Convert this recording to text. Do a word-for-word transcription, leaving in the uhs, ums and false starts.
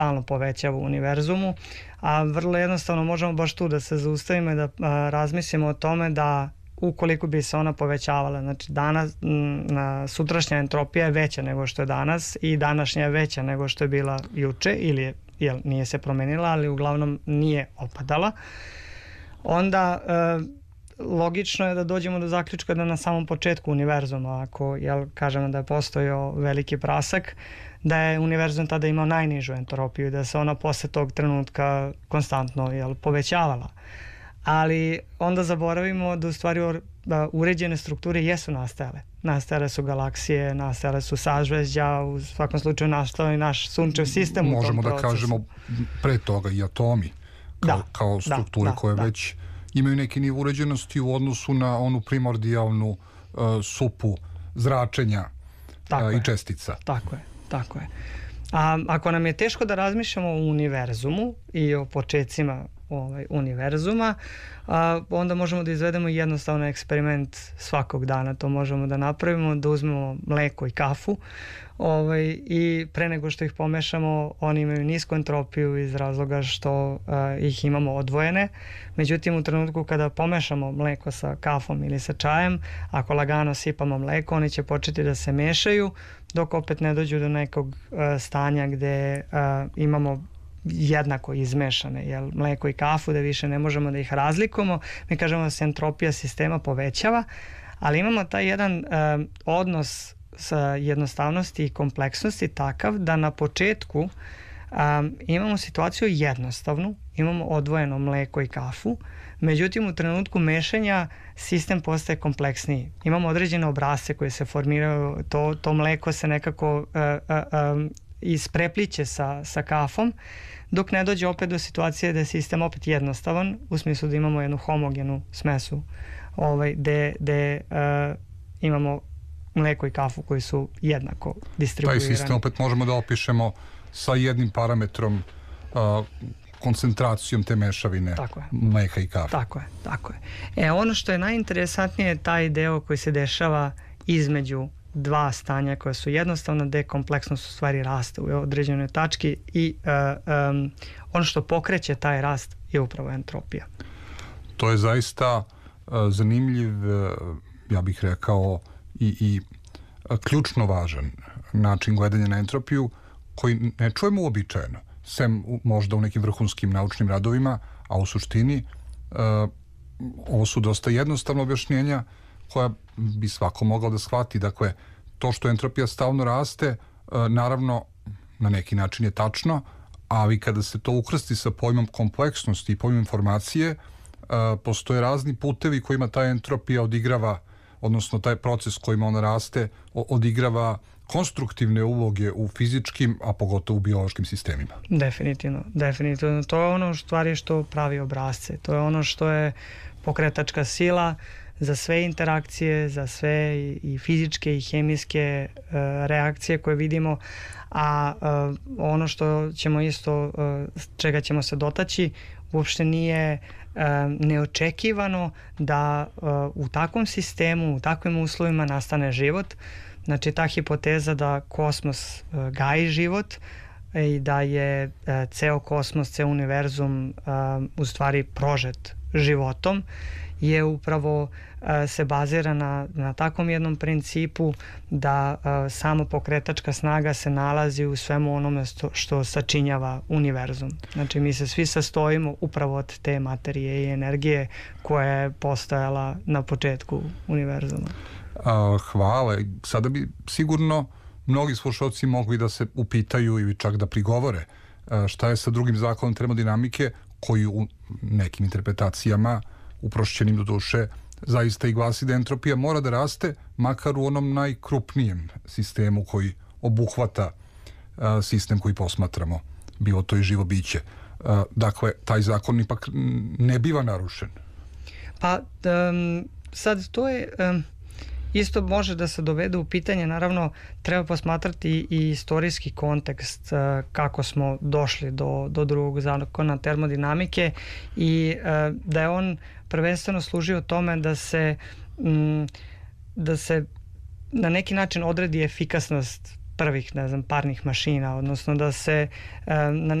stalno povećava u univerzumu, a vrlo jednostavno možemo baš tu da se zaustavimo i da a, razmislimo o tome da ukoliko bi se ona povećavala, znači danas, na sutrašnja entropija je veća nego što je danas i današnja je veća nego što je bila juče ili je, jel, nije se promenila, ali uglavnom nije opadala, onda e, logično je da dođemo do zaključka da na samom početku univerzuma, ako jel, kažemo da je postojao veliki prasak, da je univerzum tada imao najnižu entropiju i da se ona posle tog trenutka konstantno jel, povećavala. Ali onda zaboravimo da u stvari da uređene strukture jesu nastajale. Nastajale su galaksije, nastajale su sažvežđa, u svakom slučaju nastao i naš sunčev sistem u tom procesu. Možemo da kažemo pre toga i atomi kao, da, kao strukture da, da, koje da. već imaju neki nivo uređenosti u odnosu na onu primordijalnu uh, supu zračenja uh, i čestica. Tako je, tako je. A ako nam je teško da razmišljamo o univerzumu i o početcima ovaj, univerzuma, a, onda možemo da izvedemo jednostavno eksperiment svakog dana. To možemo da napravimo, da uzmemo mleko i kafu ovaj, i pre nego što ih pomešamo, oni imaju nisku entropiju iz razloga što a, ih imamo odvojene. Međutim, u trenutku kada pomešamo mleko sa kafom ili sa čajem, ako lagano sipamo mleko, oni će početi da se mešaju, dok opet ne dođu do nekog a, stanja gde a, imamo jednako izmešane, jel, mleko i kafu, da više ne možemo da ih razlikujemo. Mi kažemo da se entropija sistema povećava, ali imamo taj jedan um, odnos sa jednostavnosti i kompleksnosti takav da na početku um, imamo situaciju jednostavnu, imamo odvojeno mleko i kafu, međutim u trenutku mešanja sistem postaje kompleksniji. Imamo određene obrasce koje se formiraju, to, to mleko se nekako uh, uh, um, isprepliće sa, sa kafom, dok ne dođe opet do situacije da je sistem opet jednostavan, u smislu da imamo jednu homogenu smesu ovaj, gde, gde uh, imamo mleko i kafu koji su jednako distribuirani. Taj sistem opet možemo da opišemo sa jednim parametrom, uh, koncentracijom te mešavine mleka i kafe. Tako je, tako je. E, ono što je najinteresantnije je taj deo koji se dešava između dva stanja koja su jednostavna, gde kompleksnost u stvari raste u određenoj tački i uh, um, ono što pokreće taj rast je upravo entropija. To je zaista uh, zanimljiv, uh, ja bih rekao, i, i uh, ključno važan način gledanja na entropiju koji ne čujemo uobičajeno, sem u, možda u nekim vrhunskim naučnim radovima, a u suštini uh, ovo su dosta jednostavno objašnjenja koja bi svako mogao da shvati. Dakle, to što entropija stalno raste, naravno, na neki način je tačno, ali kada se to ukrsti sa pojmom kompleksnosti i pojmom informacije, postoje razni putevi kojima ta entropija odigrava, odnosno taj proces kojima ona raste, odigrava konstruktivne uloge u fizičkim, a pogotovo u biološkim sistemima. Definitivno, definitivno. To je ono stvari što pravi obrazce. To je ono što je pokretačka sila za sve interakcije, za sve i, i fizičke i hemijske uh, reakcije koje vidimo, a uh, ono što ćemo isto, uh, čega ćemo se dotaći, uopšte nije uh, neočekivano da uh, u takvom sistemu, u takvim uslovima nastane život. Znači ta hipoteza da kosmos uh, gaji život i da je uh, ceo kosmos, ceo univerzum uh, u stvari prožet životom, je upravo uh, se bazira na, na takvom jednom principu da uh, samo pokretačka snaga se nalazi u svemu onome što, što sačinjava univerzum. Znači mi se svi sastojimo upravo od te materije i energije koja je postojala na početku univerzuma. Uh, hvala. Sada bi sigurno mnogi slušalci mogli da se upitaju ili čak da prigovore uh, šta je sa drugim zakonom termodinamike koji u nekim interpretacijama, uprošćenim do duše, zaista i glasi da entropija mora da raste, makar u onom najkrupnijem sistemu koji obuhvata uh, sistem koji posmatramo, bilo to i živo biće. Uh, dakle, taj zakon ipak ne biva narušen. Pa, um, sad to je... Um... Isto može da se dovede u pitanje, naravno treba posmatrati i istorijski kontekst uh, kako smo došli do, do drugog zakona termodinamike i uh, da je on prvenstveno služio tome da se, um, da se na neki način odredi efikasnost prvih, ne znam, parnih mašina, odnosno da se na